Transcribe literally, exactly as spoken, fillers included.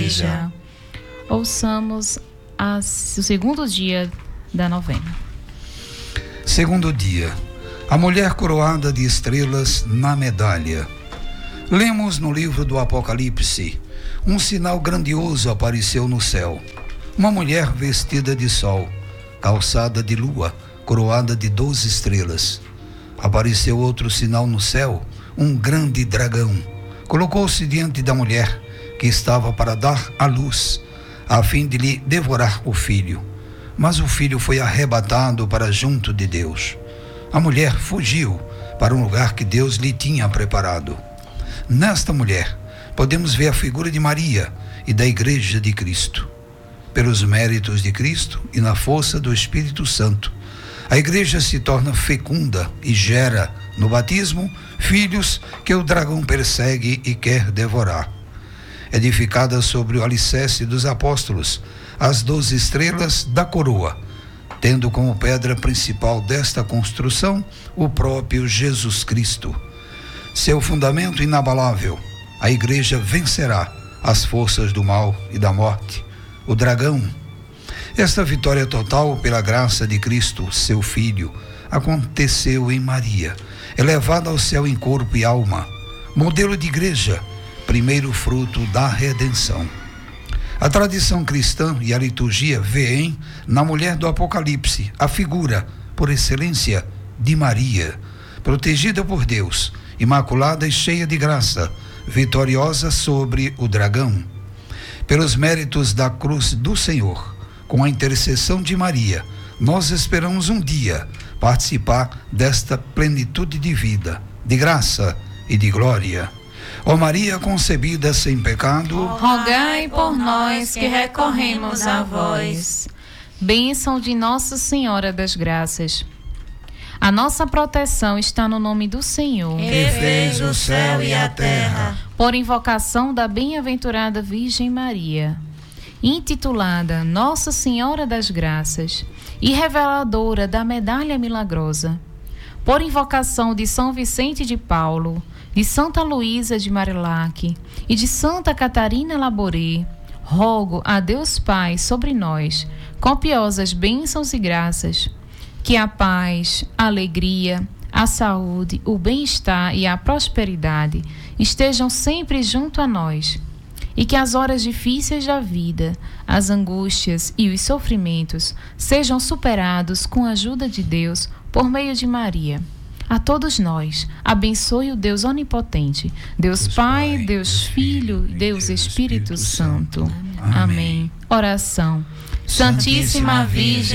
Igreja. Ouçamos a, o segundo dia da novena. Segundo dia, a mulher coroada de estrelas na medalha. Lemos no livro do Apocalipse: um sinal grandioso apareceu no céu. Uma mulher vestida de sol, calçada de lua, coroada de doze estrelas. Apareceu outro sinal no céu, um grande dragão. Colocou-se diante da mulher, que estava para dar à luz, a fim de lhe devorar o filho. Mas o filho foi arrebatado para junto de Deus. A mulher fugiu para um lugar que Deus lhe tinha preparado. Nesta mulher, podemos ver a figura de Maria e da Igreja de Cristo. Pelos méritos de Cristo e na força do Espírito Santo, a Igreja se torna fecunda e gera, no batismo, filhos que o dragão persegue e quer devorar. Edificada sobre o alicerce dos apóstolos, as doze estrelas da coroa, tendo como pedra principal desta construção o próprio Jesus Cristo. Seu fundamento inabalável, a Igreja vencerá as forças do mal e da morte, o dragão. Esta vitória total, pela graça de Cristo, seu Filho, aconteceu em Maria, elevada ao céu em corpo e alma, modelo de igreja, primeiro fruto da redenção. A tradição cristã e a liturgia veem na mulher do Apocalipse a figura, por excelência, de Maria, protegida por Deus, imaculada e cheia de graça, vitoriosa sobre o dragão. Pelos méritos da cruz do Senhor, com a intercessão de Maria, nós esperamos um dia participar desta plenitude de vida, de graça e de glória. Ó Maria concebida sem pecado, rogai por nós que recorremos a vós. Bênção de Nossa Senhora das Graças. A nossa proteção está no nome do Senhor, que fez o céu e a terra. Por invocação da bem-aventurada Virgem Maria, intitulada Nossa Senhora das Graças e reveladora da Medalha Milagrosa. Por invocação de São Vicente de Paulo, de Santa Luísa de Marilac e de Santa Catarina Laboré, rogo a Deus Pai sobre nós copiosas bênçãos e graças, que a paz, a alegria, a saúde, o bem-estar e a prosperidade estejam sempre junto a nós, e que as horas difíceis da vida, as angústias e os sofrimentos sejam superados com a ajuda de Deus por meio de Maria. A todos nós, abençoe o Deus Onipotente, Deus, Deus Pai, Pai, Deus, Deus Filho, Deus, Deus Espírito, Espírito Santo. Santo. Amém. Amém. Oração. Santíssima Virgem